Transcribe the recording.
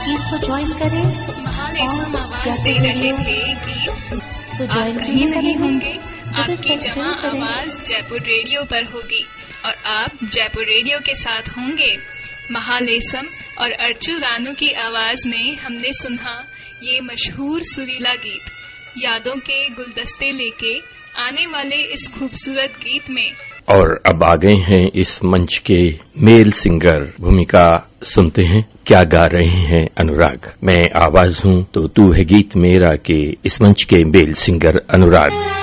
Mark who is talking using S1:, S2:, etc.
S1: गीत को ज्वाइन करें।
S2: महालेसम आवाज दे रहे थे गीत। आप कहीं नहीं होंगे, आपकी जमा आवाज जयपुर रेडियो पर होगी और आप जयपुर रेडियो के साथ होंगे। महालेसम और अर्चू रानू की आवाज में हमने सुना ये मशहूर सुरीला गीत। यादों के गुलदस्ते लेके आने वाले इस खूबसूरत गीत में
S3: और अब आ गए हैं इस मंच के मेल सिंगर। भूमिका सुनते हैं क्या गा रहे हैं अनुराग। मैं आवाज हूँ तो तू है गीत मेरा के इस मंच के मेल सिंगर अनुराग।